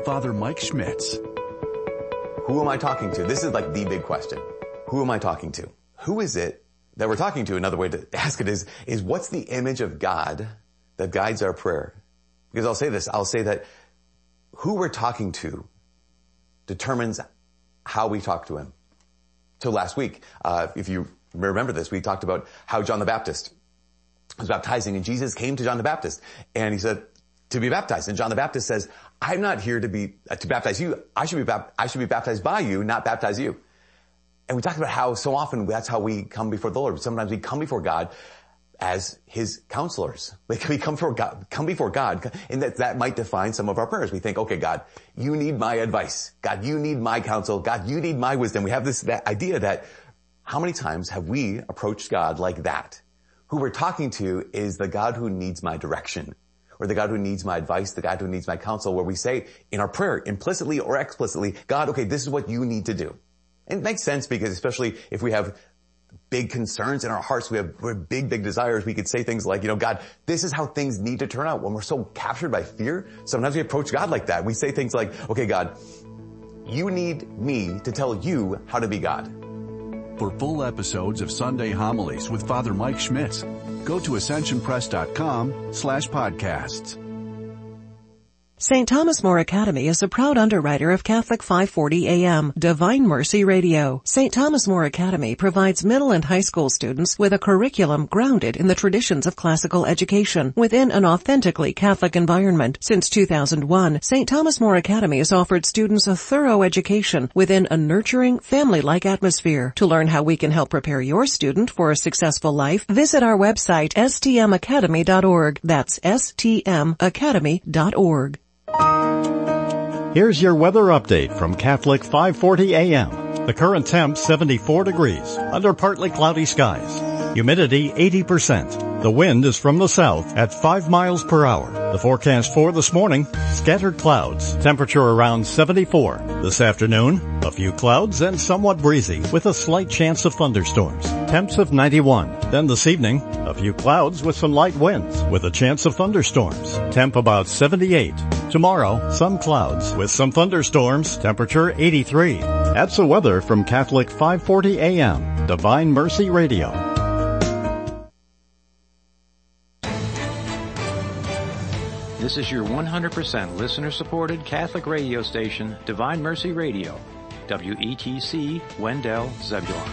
Father Mike Schmitz. Who am I talking to? This is like the big question. Who am I talking to? Who is it that we're talking to? Another way to ask it is what's the image of God that guides our prayer? Because I'll say that who we're talking to determines how we talk to him. So last week, if you remember this, we talked about how John the Baptist was baptizing, and Jesus came to John the Baptist and he said to be baptized. And John the Baptist says, I'm not here to baptize you. I should be baptized by you, not baptize you. And we talked about how so often that's how we come before the Lord. Sometimes we come before God as his counselors. We come before God, and that might define some of our prayers. We think, okay, God, you need my advice. God, you need my counsel. God, you need my wisdom. We have that idea that how many times have we approached God like that? Who we're talking to is the God who needs my direction, or the God who needs my advice, the God who needs my counsel, where we say in our prayer, implicitly or explicitly, God, okay, this is what you need to do. And it makes sense because especially if we have big concerns in our hearts, we have big desires, we could say things like, God, this is how things need to turn out. When we're so captured by fear, sometimes we approach God like that. We say things like, okay, God, you need me to tell you how to be God. For full episodes of Sunday Homilies with Father Mike Schmitz, go to ascensionpress.com/podcasts. St. Thomas More Academy is a proud underwriter of Catholic 540 AM, Divine Mercy Radio. St. Thomas More Academy provides middle and high school students with a curriculum grounded in the traditions of classical education within an authentically Catholic environment. Since 2001, St. Thomas More Academy has offered students a thorough education within a nurturing, family-like atmosphere. To learn how we can help prepare your student for a successful life, visit our website, stmacademy.org. That's stmacademy.org. Here's your weather update from Catholic 540 AM. The current temp 74 degrees, under partly cloudy skies. Humidity 80%. The wind is from the south at 5 miles per hour. The forecast for this morning, scattered clouds, temperature around 74. This afternoon, a few clouds and somewhat breezy with a slight chance of thunderstorms. Temps of 91. Then this evening, a few clouds with some light winds with a chance of thunderstorms. Temp about 78. Tomorrow, some clouds with some thunderstorms, temperature 83. That's the weather from Catholic 540 AM, Divine Mercy Radio. This is your 100% listener-supported Catholic radio station, Divine Mercy Radio, WETC, Wendell, Zebulon.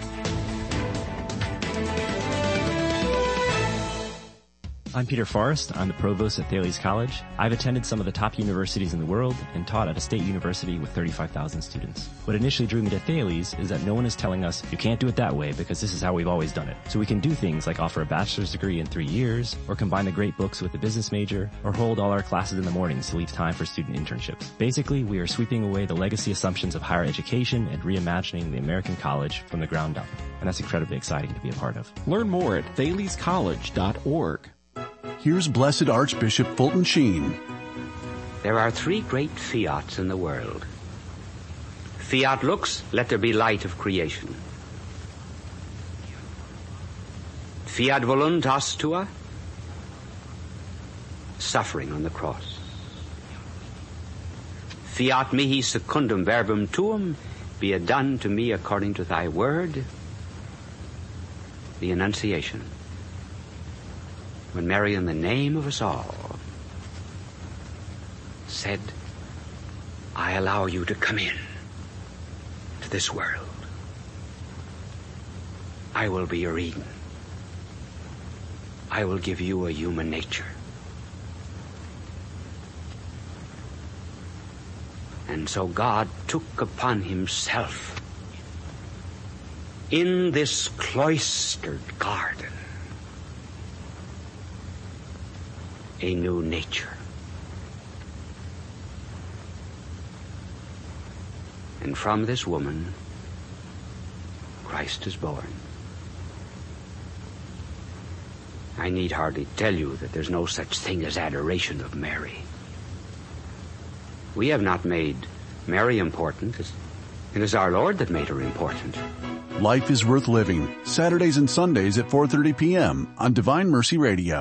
I'm Peter Forrest. I'm the provost at Thales College. I've attended some of the top universities in the world and taught at a state university with 35,000 students. What initially drew me to Thales is that no one is telling us, you can't do it that way because this is how we've always done it. So we can do things like offer a bachelor's degree in 3 years, or combine the great books with a business major, or hold all our classes in the mornings to leave time for student internships. Basically, we are sweeping away the legacy assumptions of higher education and reimagining the American college from the ground up. And that's incredibly exciting to be a part of. Learn more at thalescollege.org. Here's Blessed Archbishop Fulton Sheen. There are 3 great fiats in the world. Fiat lux, let there be light of creation. Fiat voluntas tua, suffering on the cross. Fiat mihi secundum verbum tuum, be it done to me according to thy word, the Annunciation. When Mary, in the name of us all, said, I allow you to come in to this world. I will be your Eden. I will give you a human nature. And so God took upon himself in this cloistered garden a new nature. And from this woman, Christ is born. I need hardly tell you that there's no such thing as adoration of Mary. We have not made Mary important. It is our Lord that made her important. Life is Worth Living, Saturdays and Sundays at 4:30 p.m. on Divine Mercy Radio.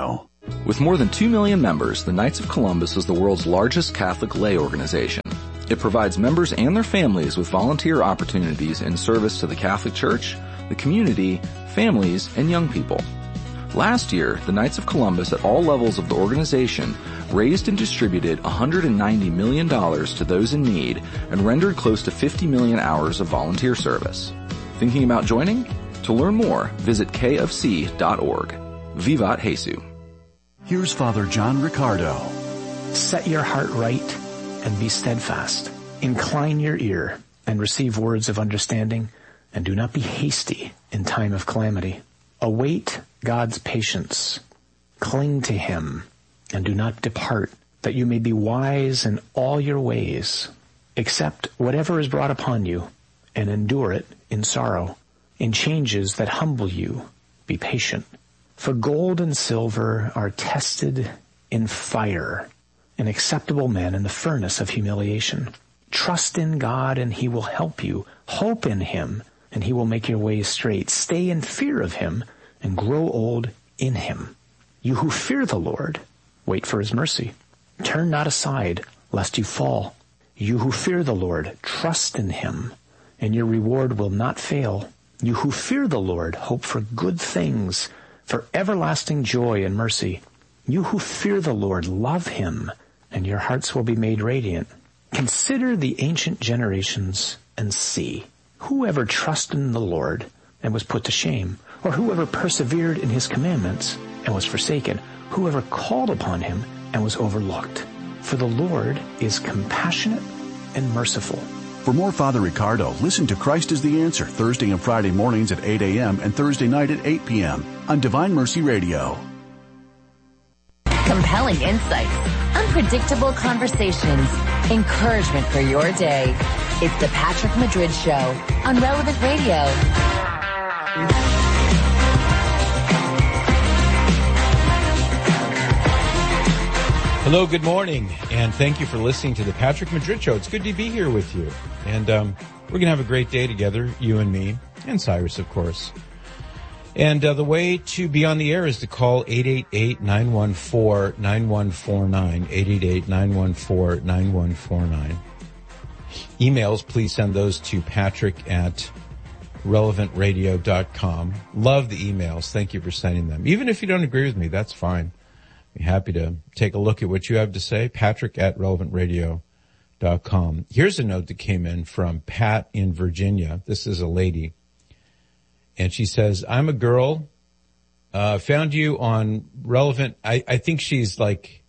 With more than 2 million members, the Knights of Columbus is the world's largest Catholic lay organization. It provides members and their families with volunteer opportunities in service to the Catholic Church, the community, families, and young people. Last year, the Knights of Columbus at all levels of the organization raised and distributed $190 million to those in need and rendered close to 50 million hours of volunteer service. Thinking about joining? To learn more, visit kfc.org. Vivat Jesu. Here's Father John Riccardo. Set your heart right and be steadfast. Incline your ear and receive words of understanding, and do not be hasty in time of calamity. Await God's patience. Cling to Him and do not depart, that you may be wise in all your ways. Accept whatever is brought upon you and endure it in sorrow. In changes that humble you, be patient. For gold and silver are tested in fire, an acceptable man in the furnace of humiliation. Trust in God and He will help you. Hope in Him and He will make your ways straight. Stay in fear of Him and grow old in Him. You who fear the Lord, wait for His mercy. Turn not aside, lest you fall. You who fear the Lord, trust in Him, and your reward will not fail. You who fear the Lord, hope for good things, for everlasting joy and mercy. You who fear the Lord, love Him, and your hearts will be made radiant. Consider the ancient generations and see. Whoever trusted in the Lord and was put to shame, or whoever persevered in His commandments and was forsaken, whoever called upon Him and was overlooked. For the Lord is compassionate and merciful. For more Father Riccardo, listen to Christ is the Answer Thursday and Friday mornings at 8 a.m. and Thursday night at 8 p.m. on Divine Mercy Radio. Compelling insights, unpredictable conversations, encouragement for your day. It's the Patrick Madrid Show on Relevant Radio. Hello, good morning, and thank you for listening to the Patrick Madrid Show. It's good to be here with you, and we're going to have a great day together, you and me, and Cyrus, of course. And the way to be on the air is to call 888-914-9149, 888-914-9149. Emails, please send those to patrick@relevantradio.com. Love the emails. Thank you for sending them. Even if you don't agree with me, that's fine. Be happy to take a look at what you have to say. Patrick@relevantradio.com. Here's a note that came in from Pat in Virginia. This is a lady. And she says, I'm a girl, found you on Relevant. I think she's like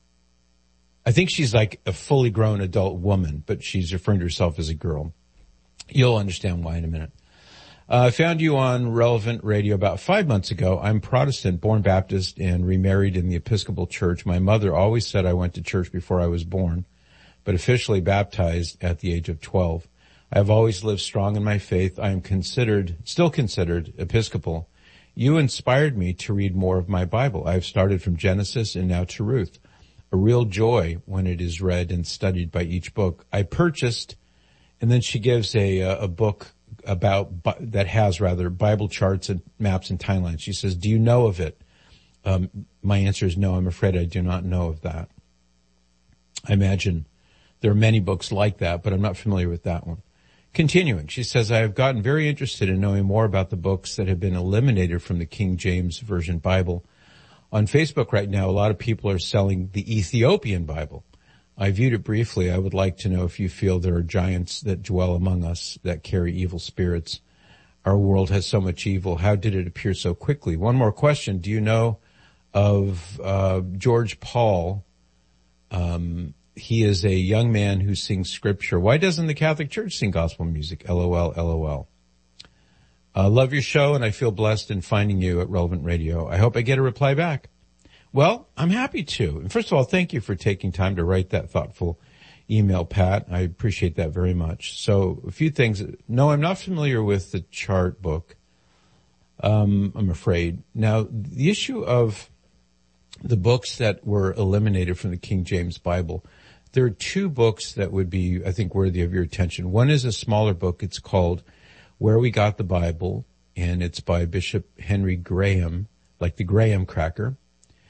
a fully grown adult woman, but she's referring to herself as a girl. You'll understand why in a minute. I found you on Relevant Radio about 5 months ago. I'm Protestant, born Baptist, and remarried in the Episcopal Church. My mother always said I went to church before I was born, but officially baptized at the age of 12. I have always lived strong in my faith. I am still considered Episcopal. You inspired me to read more of my Bible. I have started from Genesis and now to Ruth. A real joy when it is read and studied by each book. I purchased, and then she gives a book that has Bible charts and maps and timelines. She says, do you know of it? My answer is no, I'm afraid I do not know of that. I imagine there are many books like that, but I'm not familiar with that one. Continuing, she says, I have gotten very interested in knowing more about the books that have been eliminated from the King James Version Bible. On Facebook right now, a lot of people are selling the Ethiopian Bible. I viewed it briefly. I would like to know if you feel there are giants that dwell among us that carry evil spirits. Our world has so much evil. How did it appear so quickly? One more question. Do you know of George Paul? He is a young man who sings scripture. Why doesn't the Catholic Church sing gospel music? LOL, LOL. Love your show, and I feel blessed in finding you at Relevant Radio. I hope I get a reply back. Well, I'm happy to. And first of all, thank you for taking time to write that thoughtful email, Pat. I appreciate that very much. So a few things. No, I'm not familiar with the chart book. I'm afraid. Now, the issue of the books that were eliminated from the King James Bible, there are two books that would be, I think, worthy of your attention. One is a smaller book. It's called Where We Got the Bible, and it's by Bishop Henry Graham, like the Graham cracker.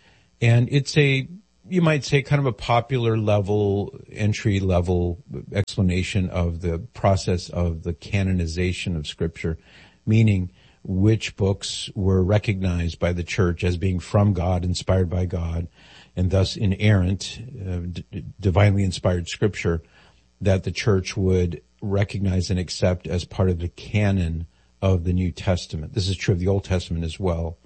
And it's you might say, kind of a popular level, entry level explanation of the process of the canonization of Scripture, meaning which books were recognized by the church as being from God, inspired by God, and thus inerrant, divinely inspired Scripture that the church would recognize and accept as part of the canon of the New Testament. This is true of the Old Testament as well.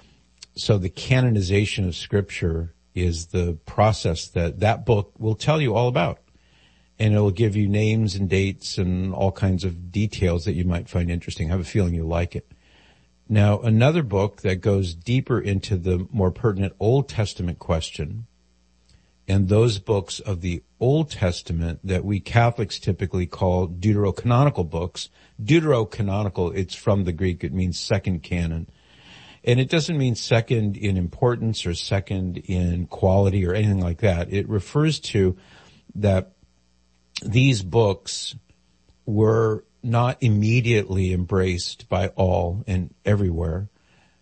So the canonization of Scripture is the process that book will tell you all about. And it will give you names and dates and all kinds of details that you might find interesting. I have a feeling you'll like it. Now, another book that goes deeper into the more pertinent Old Testament question, and those books of the Old Testament that we Catholics typically call deuterocanonical books. Deuterocanonical, it's from the Greek, it means second canon. And it doesn't mean second in importance or second in quality or anything like that. It refers to that these books were not immediately embraced by all and everywhere,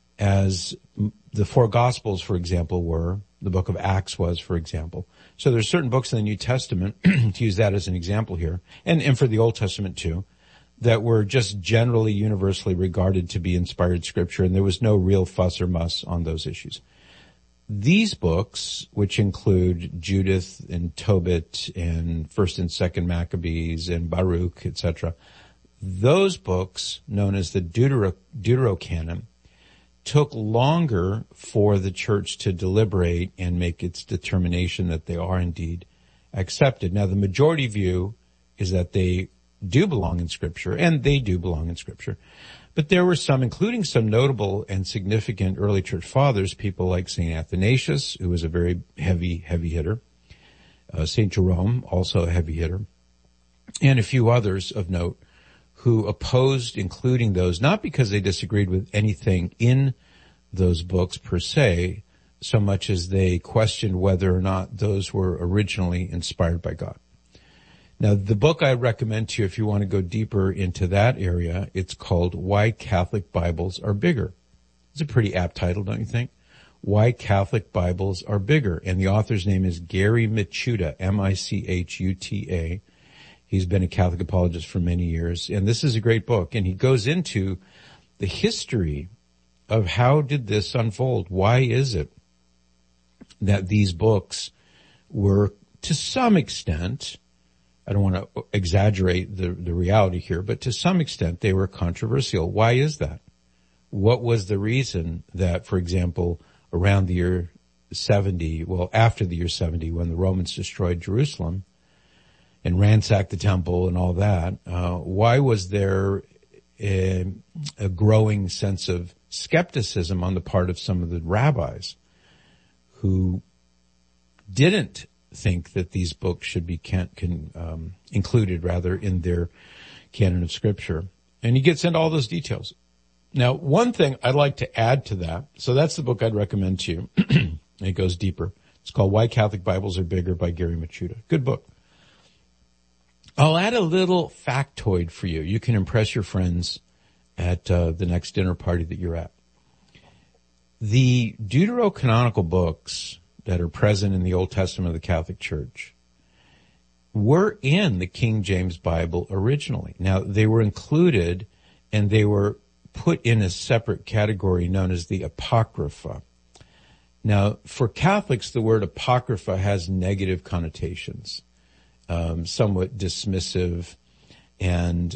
as the four Gospels, for example, were. The book of Acts was, for example. So there's certain books in the New Testament, to use that as an example here, and for the Old Testament too, that were just generally universally regarded to be inspired Scripture, and there was no real fuss or muss on those issues. These books, which include Judith and Tobit and 1st and 2nd Maccabees and Baruch, etc., those books, known as the Deuterocanon, took longer for the church to deliberate and make its determination that they are indeed accepted. Now, the majority view is that they do belong in Scripture, and they do belong in Scripture. But there were some, including some notable and significant early church fathers, people like St. Athanasius, who was a very heavy hitter, St. Jerome, also a heavy hitter, and a few others of note, who opposed including those, not because they disagreed with anything in those books per se, so much as they questioned whether or not those were originally inspired by God. Now, the book I recommend to you, if you want to go deeper into that area, it's called Why Catholic Bibles Are Bigger. It's a pretty apt title, don't you think? Why Catholic Bibles Are Bigger. And the author's name is Gary Michuta, M-I-C-H-U-T-A. He's been a Catholic apologist for many years, and this is a great book. And he goes into the history of how did this unfold? Why is it that these books were, to some extent, I don't want to exaggerate the reality here, but to some extent they were controversial. Why is that? What was the reason that, for example, around the year 70, well, after the year 70, when the Romans destroyed Jerusalem and ransacked the temple and all that, why was there a growing sense of skepticism on the part of some of the rabbis who didn't think that these books should be included rather in their canon of Scripture? And he gets into all those details. Now, one thing I'd like to add to that, so that's the book I'd recommend to you. It goes deeper. It's called Why Catholic Bibles Are Bigger by Gary Michuta. Good book. I'll add a little factoid for you. You can impress your friends at the next dinner party that you're at. The deuterocanonical books that are present in the Old Testament of the Catholic Church were in the King James Bible originally. Now, they were included and they were put in a separate category known as the Apocrypha. Now, for Catholics, the word Apocrypha has negative connotations, somewhat dismissive, and,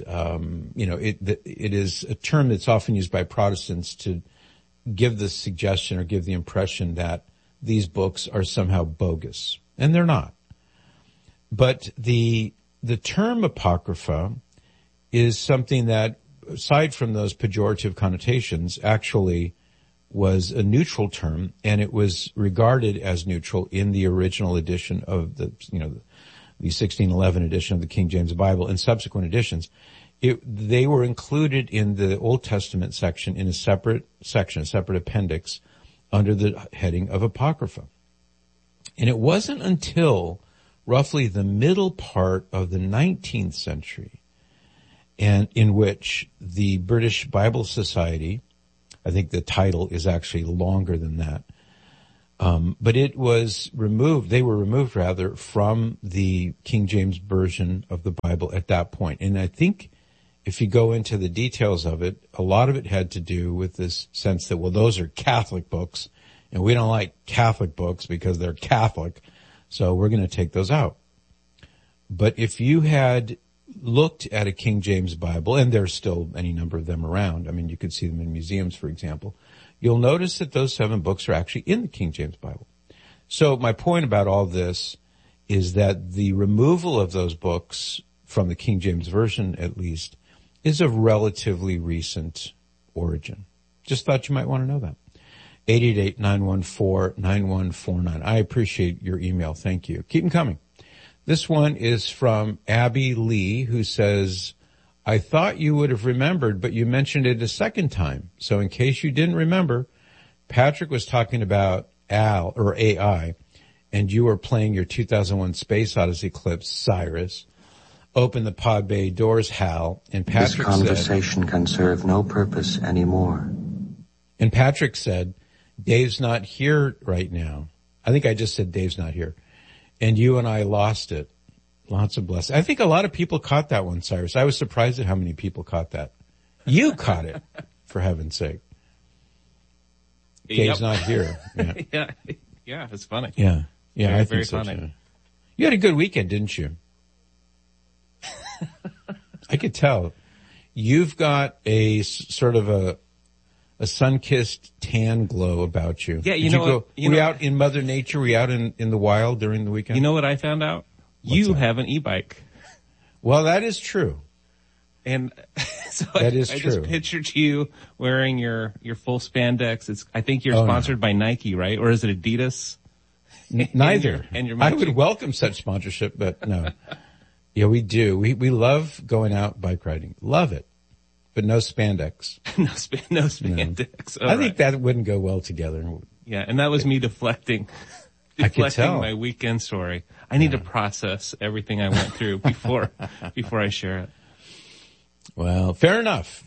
it is a term that's often used by Protestants to give the suggestion or give the impression that these books are somehow bogus, and they're not. But the term Apocrypha is something that, aside from those pejorative connotations, actually was a neutral term, and it was regarded as neutral in the original edition of the 1611 edition of the King James Bible and subsequent editions. They were included in the Old Testament section in a separate section, a separate appendix, under the heading of Apocrypha. And it wasn't until roughly the middle part of the 19th century, and in which the British Bible Society, I think the title is actually longer than that, But it was removed, they were removed rather, from the King James Version of the Bible at that point. And I think if you go into the details of it, a lot of it had to do with this sense that, well, those are Catholic books, and we don't like Catholic books because they're Catholic, so we're going to take those out. But if you had looked at a King James Bible, and there's still any number of them around, I mean, you could see them in museums, for example, you'll notice that those 7 books are actually in the King James Bible. So my point about all this is that the removal of those books from the King James Version, at least, is of relatively recent origin. Just thought you might want to know that. 888-914-9149. I appreciate your email. Thank you. Keep them coming. This one is from Abby Lee, who says, I thought you would have remembered, but you mentioned it a second time. So in case you didn't remember, Patrick was talking about AI, and you were playing your 2001 Space Odyssey clip, Cyrus. Open the pod bay doors, Hal, and Patrick said, this conversation can serve no purpose anymore. And Patrick said, Dave's not here right now. I think I just said Dave's not here. And you and I lost it. Lots of blessings. I think a lot of people caught that one, Cyrus. I was surprised at how many people caught that. You caught it, for heaven's sake. Dave's not here. Yeah. Yeah, it's funny. Yeah. Yeah, very, I think so funny. too. You had a good weekend, didn't you? I could tell. You've got a sort of a sun-kissed tan glow about you. Yeah, were you out in Mother Nature? Were you out in the wild during the weekend? You know what I found out? You have an e-bike. Well, that is true. And so I just pictured you wearing your full spandex. I think you're sponsored by Nike, right? Or is it Adidas? Neither. And you're I would welcome such sponsorship, but no. Yeah, we do. We love going out bike riding. Love it. But no spandex. no spandex. No. I think that wouldn't go well together. Yeah, and that was me deflecting my weekend story. I need to process everything I went through before I share it. Well, fair enough.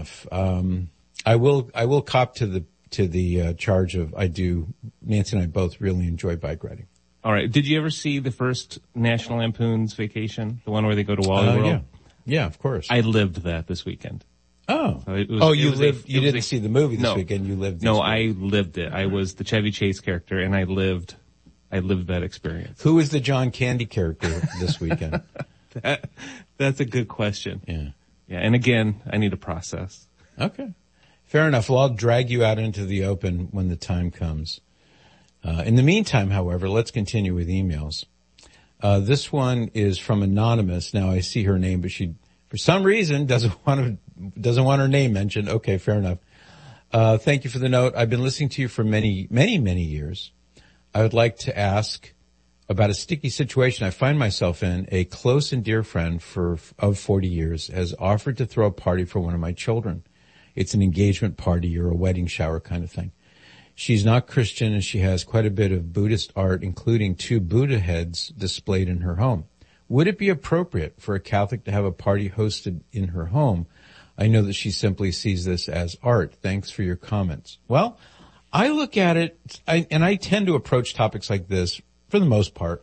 I will cop to the charge of Nancy and I both really enjoy bike riding. All right. Did you ever see the first National Lampoon's Vacation? The one where they go to Wally World? Yeah, of course. I lived that this weekend. Oh. You didn't see the movie this weekend. You lived No, I lived it. I was the Chevy Chase character, and I lived that experience. Who was the John Candy character this weekend? That's a good question. Yeah. Yeah, and again, I need to process. Okay. Fair enough. Well, I'll drag you out into the open when the time comes. In the meantime, however, let's continue with emails. This one is from Anonymous. Now I see her name, but she, for some reason, doesn't want her name mentioned. Okay, fair enough. Thank you for the note. I've been listening to you for many, many, many years. I would like to ask about a sticky situation I find myself in. A close and dear friend of 40 years has offered to throw a party for one of my children. It's an engagement party or a wedding shower kind of thing. She's not Christian, and she has quite a bit of Buddhist art, including 2 Buddha heads displayed in her home. Would it be appropriate for a Catholic to have a party hosted in her home? I know that she simply sees this as art. Thanks for your comments. Well, I look at it, and I tend to approach topics like this, for the most part,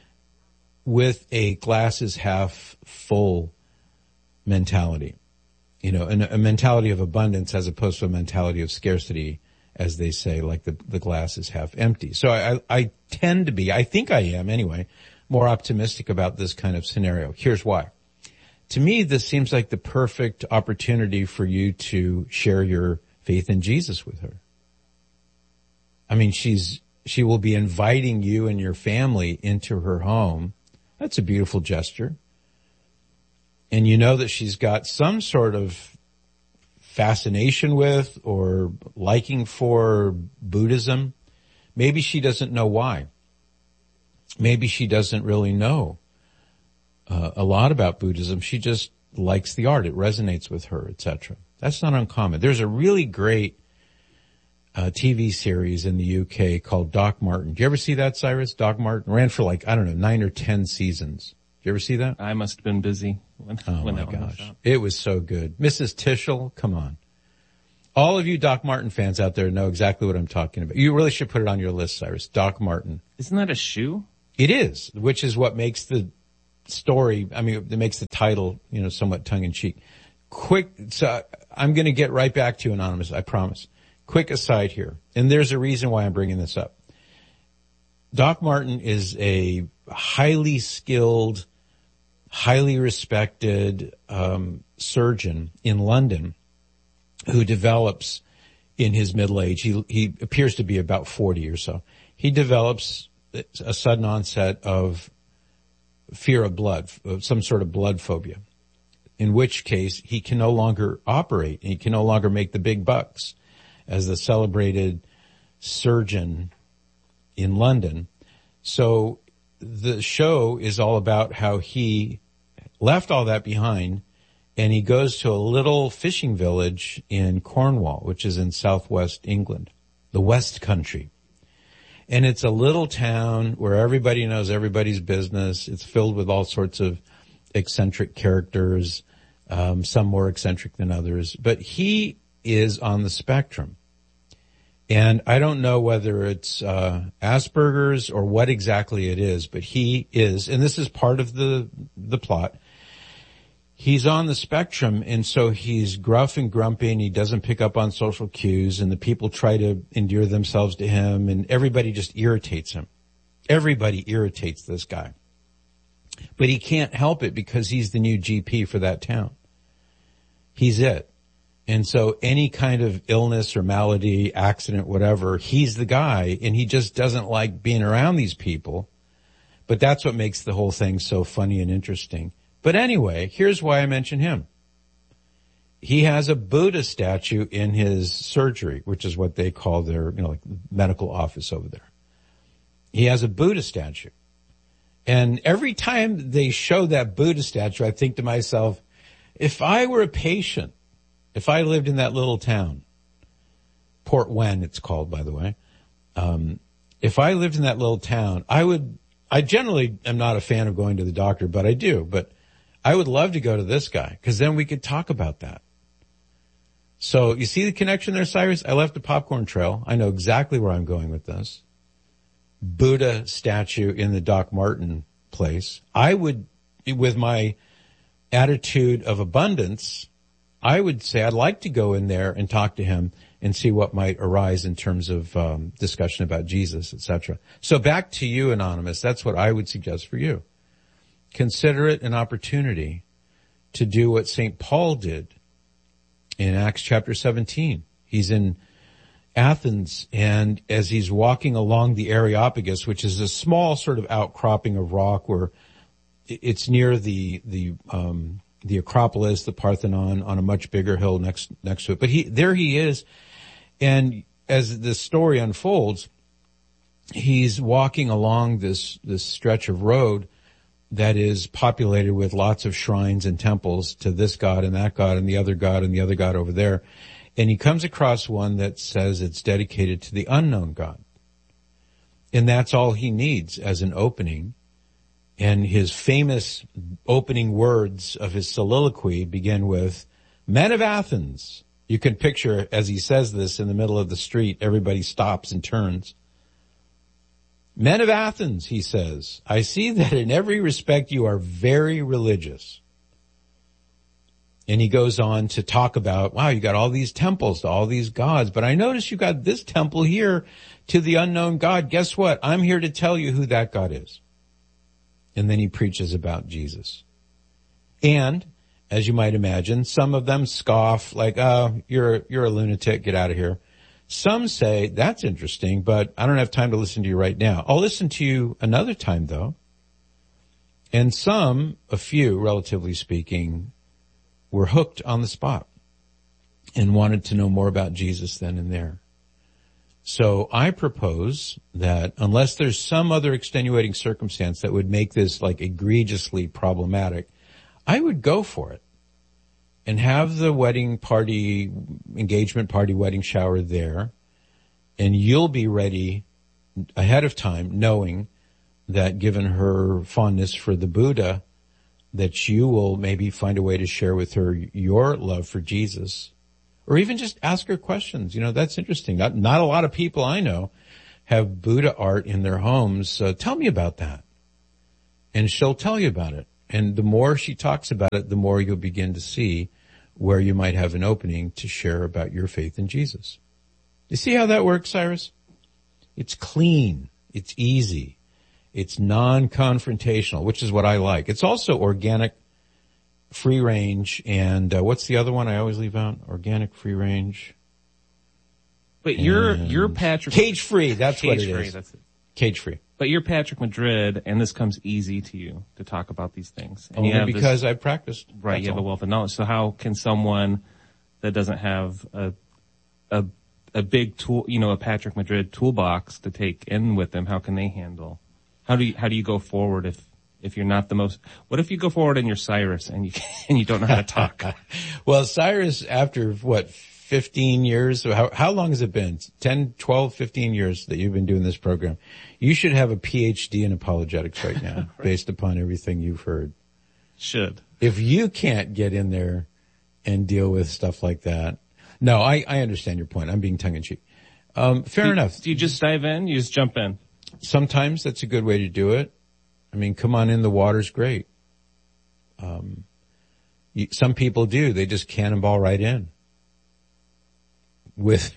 with a glass is half full mentality. You know, and a mentality of abundance as opposed to a mentality of scarcity, as they say, like the glass is half empty. So I tend to be, I think I am anyway, more optimistic about this kind of scenario. Here's why. To me, this seems like the perfect opportunity for you to share your faith in Jesus with her. I mean, she will be inviting you and your family into her home. That's a beautiful gesture. And you know that she's got some sort of fascination with or liking for Buddhism. Maybe she doesn't know why. Maybe she doesn't really know a lot about Buddhism. She just likes the art. It resonates with her, etc. That's not uncommon. There's a really great TV series in the UK called Doc Martin. Do you ever see that, Cyrus? Doc Martin ran for 9 or 10 seasons. Did you ever see that? I must have been busy when my that gosh. one was out. It was so good. Mrs. Tischel, come on. All of you Doc Martin fans out there know exactly what I'm talking about. You really should put it on your list, Cyrus. Doc Martin. Isn't that a shoe? It is, which is what makes the story, it makes the title, somewhat tongue-in-cheek. So I'm going to get right back to you, Anonymous, I promise. Quick aside here, and there's a reason why I'm bringing this up. Doc Martin is a highly skilled, highly respected surgeon in London who develops in his middle age. He appears to be about 40 or so. He develops a sudden onset of fear of blood, some sort of blood phobia, in which case he can no longer operate. He can no longer make the big bucks as the celebrated surgeon in London. So the show is all about how he left all that behind, and he goes to a little fishing village in Cornwall, which is in southwest England, the West Country. And it's a little town where everybody knows everybody's business. It's filled with all sorts of eccentric characters, some more eccentric than others. But he is on the spectrum. And I don't know whether it's Asperger's or what exactly it is, but he is, and this is part of the plot. He's on the spectrum, and so he's gruff and grumpy, and he doesn't pick up on social cues, and the people try to endear themselves to him, and everybody just irritates him. Everybody irritates this guy. But he can't help it because he's the new GP for that town. He's it. And so any kind of illness or malady, accident, whatever, he's the guy, and he just doesn't like being around these people. But that's what makes the whole thing so funny and interesting. But anyway, here's why I mention him. He has a Buddha statue in his surgery, which is what they call their, like medical office over there. He has a Buddha statue. And every time they show that Buddha statue, I think to myself, if I were a patient, if I lived in that little town, Port Wen it's called, by the way, if I lived in that little town, I generally am not a fan of going to the doctor, but I do. But I would love to go to this guy, because then we could talk about that. So you see the connection there, Cyrus? I left the popcorn trail. I know exactly where I'm going with this. Buddha statue in the Doc Martin place. I would, with my attitude of abundance, I would say I'd like to go in there and talk to him and see what might arise in terms of discussion about Jesus, etc. So back to you, Anonymous. That's what I would suggest for you. Consider it an opportunity to do what St. Paul did in Acts chapter 17. He's in Athens, and as he's walking along the Areopagus, which is a small sort of outcropping of rock where it's near the Acropolis, the Parthenon, on a much bigger hill next to it. But there he is, and as the story unfolds, he's walking along this stretch of road that is populated with lots of shrines and temples to this god and that god and the other god and the other god over there. And he comes across one that says it's dedicated to the unknown God. And that's all he needs as an opening. And his famous opening words of his soliloquy begin with, "Men of Athens." You can picture, as he says this in the middle of the street, everybody stops and turns. "Men of Athens," he says, "I see that in every respect you are very religious." And he goes on to talk about, wow, you got all these temples to all these gods, but I notice you got this temple here to the unknown God. Guess what? I'm here to tell you who that God is. And then he preaches about Jesus. And, as you might imagine, some of them scoff, like, oh, you're a lunatic, get out of here. Some say, that's interesting, but I don't have time to listen to you right now. I'll listen to you another time, though. And some, a few, relatively speaking, were hooked on the spot and wanted to know more about Jesus then and there. So I propose that unless there's some other extenuating circumstance that would make this like egregiously problematic, I would go for it and have the wedding party, engagement party, wedding shower there. And you'll be ready ahead of time, knowing that given her fondness for the Buddha, that you will maybe find a way to share with her your love for Jesus, Or even just ask her questions. That's interesting. Not a lot of people I know have Buddha art in their homes. Tell me about that. And she'll tell you about it. And the more she talks about it, the more you'll begin to see where you might have an opening to share about your faith in Jesus. You see how that works, Cyrus? It's clean. It's easy. It's non-confrontational, which is what I like. It's also organic, free range, and what's the other one I always leave out? Organic, free range. But you're Patrick. Cage free. That's what it is. That's it. Cage free. But you're Patrick Madrid, and this comes easy to you to talk about these things. And only because I practiced. Right. You have a wealth of knowledge. So how can someone that doesn't have a big tool, a Patrick Madrid toolbox to take in with them, how can they handle? How do you go forward if you're not the most? What if you go forward and you're Cyrus and you don't know how to talk? Well, Cyrus, after 15 years, how long has it been? 10, 12, 15 years that you've been doing this program. You should have a PhD in apologetics right now, right. Based upon everything you've heard. Should. If you can't get in there and deal with stuff like that. No, I understand your point. I'm being tongue in cheek. Fair enough. Do you just dive in? You just jump in? Sometimes that's a good way to do it. I mean, come on in, the water's great. Some people do. They just cannonball right in with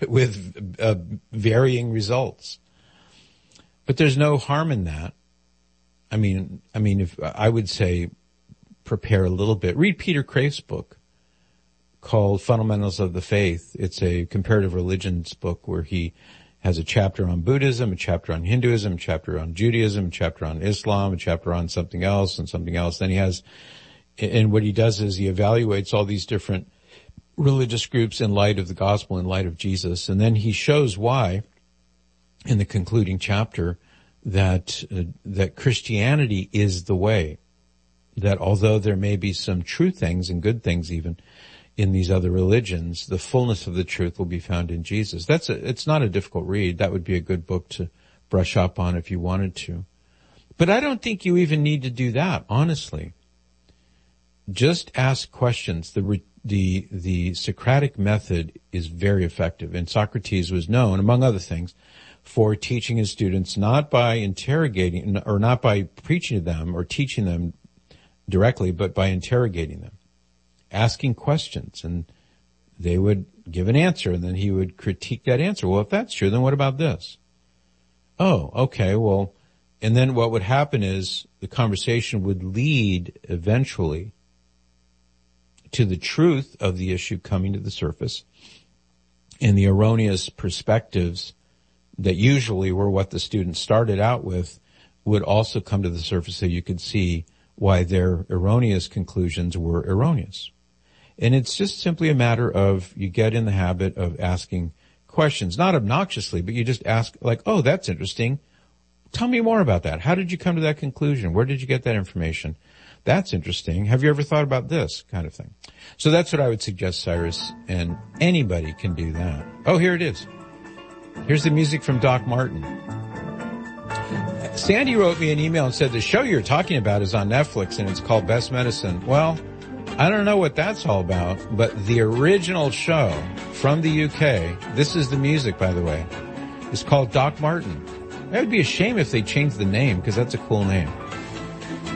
varying results. But there's no harm in that. I mean, if I would say prepare a little bit. Read Peter Kreeft's book called Fundamentals of the Faith. It's a comparative religions book where he has a chapter on Buddhism, a chapter on Hinduism, a chapter on Judaism, a chapter on Islam, a chapter on something else and something else. Then and what he does is he evaluates all these different religious groups in light of the gospel, in light of Jesus. And then he shows why, in the concluding chapter, that Christianity is the way. That although there may be some true things and good things even in these other religions, the fullness of the truth will be found in Jesus. It's not a difficult read. That would be a good book to brush up on if you wanted to. But I don't think you even need to do that, honestly. Just ask questions. The Socratic method is very effective, and Socrates was known, among other things, for teaching his students not by interrogating or not by preaching to them or teaching them directly, but by interrogating them, asking questions, and they would give an answer, and then he would critique that answer. Well, if that's true, then what about this? Oh, okay, well, and then what would happen is the conversation would lead eventually to the truth of the issue coming to the surface, and the erroneous perspectives that usually were what the students started out with would also come to the surface so you could see why their erroneous conclusions were erroneous. And it's just simply a matter of you get in the habit of asking questions, not obnoxiously, but you just ask like, oh, that's interesting. Tell me more about that. How did you come to that conclusion? Where did you get that information? That's interesting. Have you ever thought about this kind of thing? So that's what I would suggest, Cyrus, and anybody can do that. Oh, here it is. Here's the music from Doc Martin. Sandy wrote me an email and said the show you're talking about is on Netflix and it's called Best Medicine. Well, I don't know what that's all about, but the original show from the UK, this is the music, by the way, is called Doc Martin. It would be a shame if they changed the name because that's a cool name.